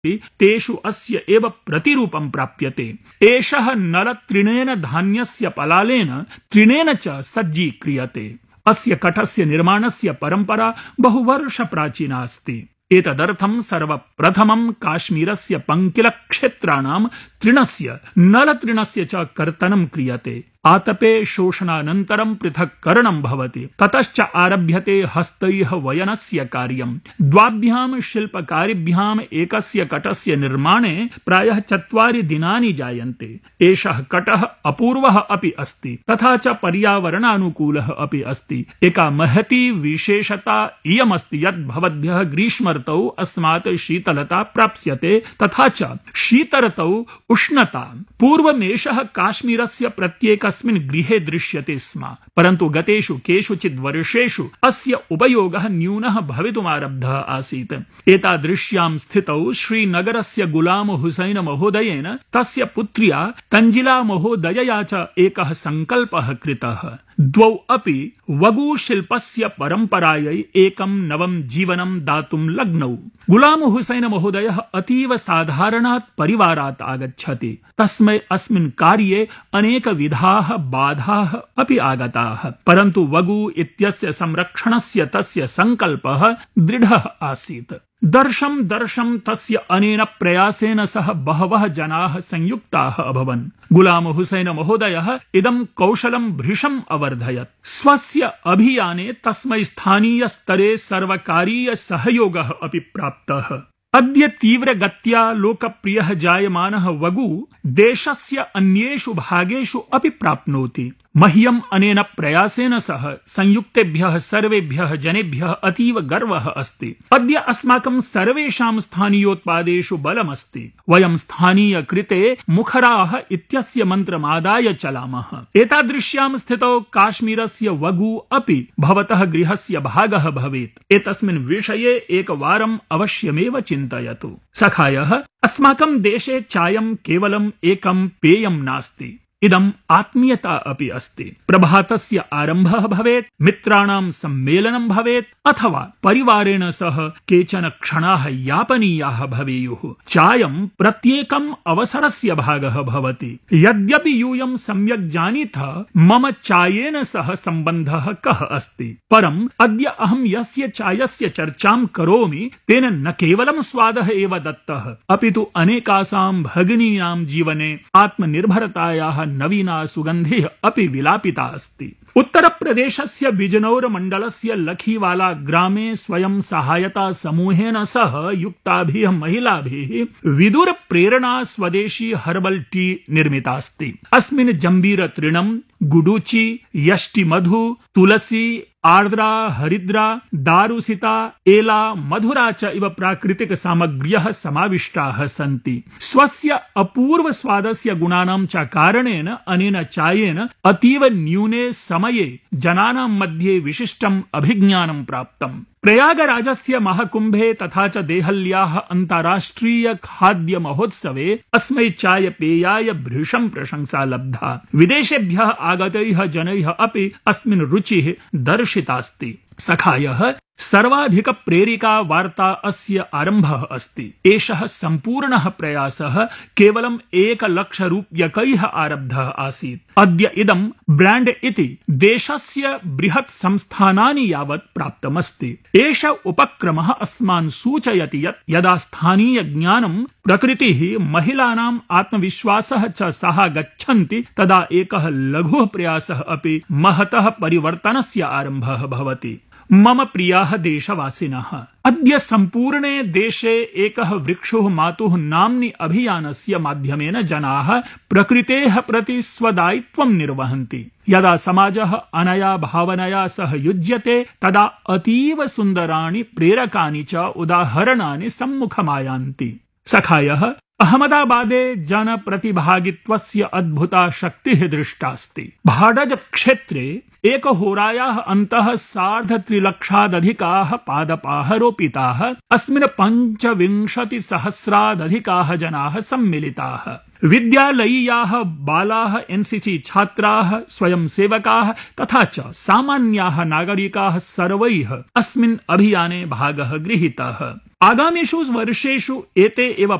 तेषु अस्य एव प्रतिरूपं प्राप्यते। एषः नलतृणेन धान्यस्य पलालेन तृणेन च सज्जीक्रियते। अस्य कटस्य निर्माणस्य परम्परा बहुवर्षप्राचीना अस्ति। एतदर्थं सर्वप्रथमं काश्मीरस्य पङ्किलक्षेत्राणां तृणस्य नलतृणस्य च कर्तनं क्रियते। आतपे शोषणानन्तरं पृथक्करणं भवति। ततश्च आरभ्यते हस्तैः वयनस्य कार्यम्। द्वाभ्यां शिल्पकारिभ्याम् एकस्य कटस्य निर्माणे प्रायः 4 दिनानि जायन्ते। एषः कटः अपूर्वः अपि अस्ति, तथा च पर्यावरणानुकूलः अपि अस्ति। एका महती विशेषता इयमस्ति यत् भवद्भ्यः ग्रीष्मर्तौ अस्मात् शीतलता प्राप्स्यते, तथा च शीतर्तौ उष्णता। पूर्वमेषः काश्मीरस्य प्रत्येकस्मिन् गृहे दृश्यते स्म, परन्तु गतेषु केषुचित् वर्षेषु अस्य उपयोगः न्यूनः भवितुमारब्धः आसीत्। एतादृश्यां स्थितौ श्रीनगरस्य गुलाम हुसैन महोदयेन तस्य पुत्र्या तञ्जिला महोदयया च एकः सङ्कल्पः कृतः। द्वौ अपि वगुशिल्पस्य परम्परायै एकं नवं जीवनं दातुं लग्नौ। गुलाम हुसैन महोदयः अतीव साधारणात् परिवारात् आगच्छति। तस्मै अस्मिन् कार्ये अनेकविधाः बाधाः अपि आगताः, परन्तु वगु इत्यस्य संरक्षणस्य तस्य सङ्कल्पः दृढः आसीत्। दर्शं तस्य अनेन प्रयासेन सह बहवः जनाः संयुक्ताः अभवन्। गुलाम हुसैन महोदयः इदं कौशलं भृशम् अवर्धयत्। स्वस्य अभियाने तस्मै स्थानीयस्तरे सर्वकारीय सहयोगः अपि प्राप्तः। अद्य तीव्रगत्या लोकप्रियः जायमानः वगु देशस्य अन्येषु भागेषु अपि प्राप्नोति। मह्यम् अनेन प्रयासेन सह संयुक्तेभ्यः सर्वेभ्यः जनेभ्यः अतीव गर्वः अस्ति। अद्य अस्माकं सर्वेषां स्थानीयोत्पादेषु बलमस्ति। वयं स्थानीयकृते मुखराः इत्यस्य मन्त्रमादाय चलामः। एतादृश्यां स्थितौ काश्मीरस्य वगु अपि भवतः गृहस्य भागः भवेत्। एतस्मिन् विषये एकवारम् अवश्यमेव चिन्तयतु। सखायः, अस्माकं देशे चायं केवलम् एकं पेयं नास्ति, इदम् आत्मीयता अपि अस्ति। प्रभातस्य आरम्भः भवेत्, मित्राणां सम्मेलनं भवेत्, अथवा परिवारेण सह केचन क्षणाः यापनीयाः भवेयुः। चायं प्रत्येकम् अवसरस्य भागः भवति। यद्यपि यूयं सम्यक् जानीथ मम चायेन सह सम्बन्धः कः अस्ति, परम् अद्य अहं यस्य चायस्य चर्चां करोमि तेन न केवलं स्वादः एव दत्तः, अपि तु अनेकासां भगिनीनां जीवने आत्मनिर्भरतायाः नवीना सुगन्धिः अपि विलापिता अस्ति। उत्तरप्रदेशस्य बिजनौर मण्डलस्य लखीवाला ग्रामे स्वयं सहायता समूहेन सह युक्ताभिः महिलाभिः विदुर प्रेरणा स्वदेशी हर्बल टी निर्मितास्ति। अस्मिन् जम्बीर तृणं, गुडुचि, यष्टिमधु, तुलसी, आर्द्रा, हरिद्रा, दारुसिता, एला, मधुरा च इव प्राकृतिक सामग्र्यः समाविष्टाः सन्ति। स्वस्य अपूर्व स्वादस्य गुणानां च कारणेन अनेन चायेन अतीव न्यूने समये जनानां मध्ये विशिष्टम् अभिज्ञानं प्राप्तम्। प्रयागराजस्य महाकुम्भे तथा च देहल्याः अन्ताराष्ट्रिय खाद्य महोत्सवे अस्मै चाय पेयाय भृशं प्रशंसा लब्धा। विदेशेभ्यः आगतैः जनैः अपि अस्मिन् रुचिः दर्शितास्ति। सखायः, सर्वाधिक प्रेरिका वार्ता अस्य आरम्भः अस्ति। एषः सम्पूर्णः प्रयासः केवलम् 1,00,000 आरब्धः आसीत्। अद्य इदं ब्राण्ड् इति देशस्य बृहत् संस्थानानि यावत् प्राप्तमस्ति। एष उपक्रमः अस्मान् सूचयति यत् यदा स्थानीय ज्ञानं, प्रकृतिः, महिलानाम् आत्मविश्वासः च सह गच्छन्ति, तदा एकः लघुः प्रयासः अपि महतः परिवर्तनस्य आरम्भः भवति। मम प्रियाः देशवासिनः, अद्य सम्पूर्णे देशे एकः वृक्षोः मातुः नाम्नि अभियानस्य माध्यमेन जनाः प्रकृतेः प्रति स्वदायित्वं निर्वहन्ति। यदा समाजः अनया भावनया सह युज्यते, तदा अतीव सुन्दराणि प्रेरकानि च उदाहरणानि सम्मुखमायान्ति। सखायः, अहमदाबादे जनप्रतिभागित्वस्य अद्भुता शक्तिः दृष्टास्ति। भाडज क्षेत्रे एकहोरायाः अन्तः 3,50,000 पादपाः रोपिताः। अस्मिन् 25,000 जनाः सम्मिलिताः। विद्यालयीयाः बालाः, एनसीसी छात्राः, स्वयंसेवकाः तथा च सामान्याः नागरिकाः सर्वैः अस्मिन् अभियाने भागः गृहीतः। आगामिषु वर्षेषु एते एव